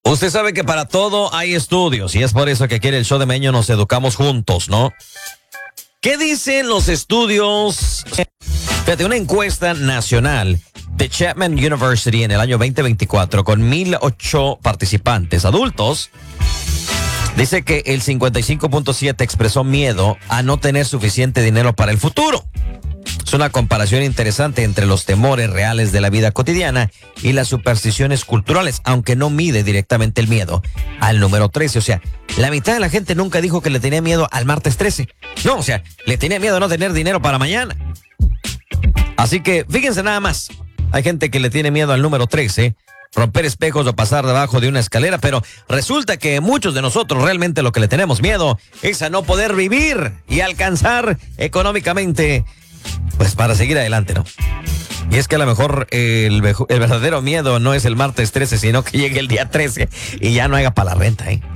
Usted sabe que para todo hay estudios y es por eso que aquí en el show de Meño nos educamos juntos, ¿no? ¿Qué dicen los estudios? Fíjate, una encuesta nacional de Chapman University en el año 2024 con 1,008 participantes adultos dice que el 55.7 expresó miedo a no tener suficiente dinero para el futuro. Es una comparación interesante entre los temores reales de la vida cotidiana y las supersticiones culturales, aunque no mide directamente el miedo al número 13. O sea, la mitad de la gente nunca dijo que le tenía miedo al martes 13. No, o sea, le tenía miedo a no tener dinero para mañana. Así que fíjense nada más. Hay gente que le tiene miedo al número 13, romper espejos o pasar debajo de una escalera, pero resulta que muchos de nosotros realmente lo que le tenemos miedo es a no poder vivir y alcanzar económicamente, pues para seguir adelante, ¿no? Y es que a lo mejor el verdadero miedo no es el martes 13, sino que llegue el día 13 y ya no haya para la renta, ¿eh?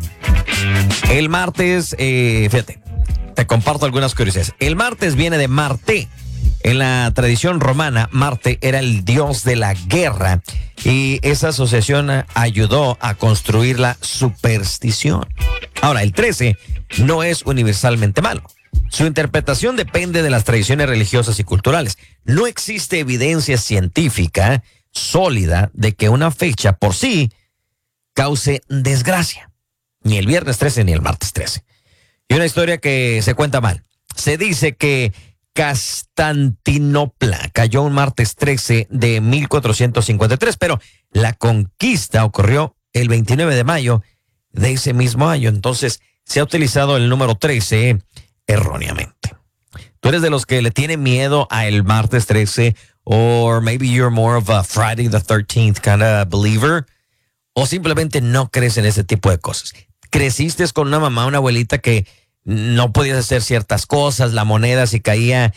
El martes, fíjate, te comparto algunas curiosidades. El martes viene de Marte. En la tradición romana, Marte era el dios de la guerra y esa asociación ayudó a construir la superstición. Ahora, el 13 no es universalmente malo. Su interpretación depende de las tradiciones religiosas y culturales. No existe evidencia científica sólida de que una fecha por sí cause desgracia. Ni el viernes 13 ni el martes 13. Y una historia que se cuenta mal. Se dice que Constantinopla cayó un martes 13 de 1453, pero la conquista ocurrió el 29 de mayo de ese mismo año. Entonces se ha utilizado el número 13 erróneamente. ¿Tú eres de los que le tiene miedo al martes 13? Or maybe you're more of a Friday the 13th kind of believer? ¿O simplemente no crees en ese tipo de cosas? ¿Creciste con una mamá, una abuelita que no podías hacer ciertas cosas? La moneda si caía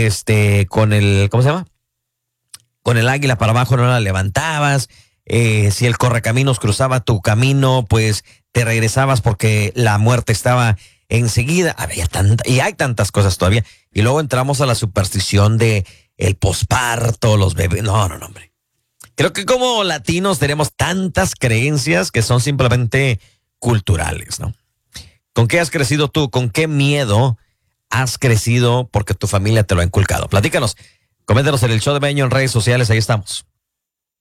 con el, ¿cómo se llama? Con el águila para abajo no la levantabas. Si el correcaminos cruzaba tu camino, pues te regresabas porque la muerte estaba enseguida. Y hay tantas cosas todavía. Y luego entramos a la superstición de el posparto, los bebés. No, hombre. Creo que como latinos tenemos tantas creencias que son simplemente culturales, ¿no? ¿Con qué has crecido tú? ¿Con qué miedo has crecido porque tu familia te lo ha inculcado? Platícanos, coméntanos en el show de Meño en redes sociales, ahí estamos.